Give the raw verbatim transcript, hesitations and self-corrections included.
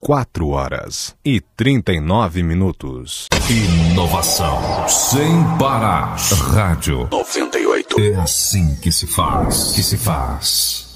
quatro horas e trinta e nove minutos. Inovação sem parar. Rádio noventa e oito. É assim que se faz. Que se faz.